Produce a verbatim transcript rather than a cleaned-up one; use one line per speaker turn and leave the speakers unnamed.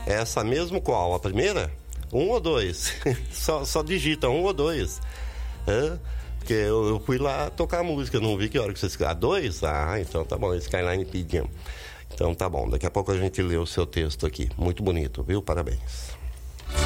Essa mesmo qual? A primeira? Um ou dois? só, só digita um ou dois. É, porque eu, eu fui lá tocar a música, não vi que hora que vocês... Ah, dois? Ah, então tá bom, Skyline Pigeon. Então tá bom, daqui a pouco a gente lê o seu texto aqui. Muito bonito, viu? Parabéns.